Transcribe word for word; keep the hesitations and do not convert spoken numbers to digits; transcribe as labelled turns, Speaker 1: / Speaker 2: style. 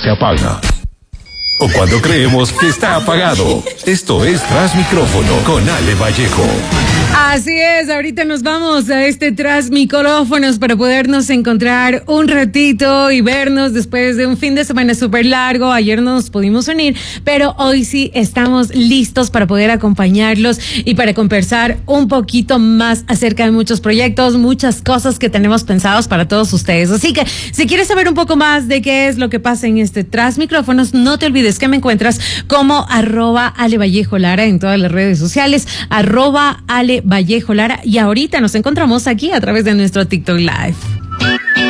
Speaker 1: se apaga. O cuando creemos que está apagado. Esto es Tras Micrófono con Ale Vallejo.
Speaker 2: Así es, ahorita nos vamos a este Tras Micrófonos para podernos encontrar un ratito y vernos después de un fin de semana súper largo. Ayer no nos pudimos unir, pero hoy sí estamos listos para poder acompañarlos y para conversar un poquito más acerca de muchos proyectos, muchas cosas que tenemos pensados para todos ustedes. Así que si quieres saber un poco más de qué es lo que pasa en este Tras Micrófonos, no te olvides que me encuentras como arroba Ale Vallejo Lara en todas las redes sociales, arroba Ale Vallejo Lara, y ahorita nos encontramos aquí a través de nuestro TikTok Live.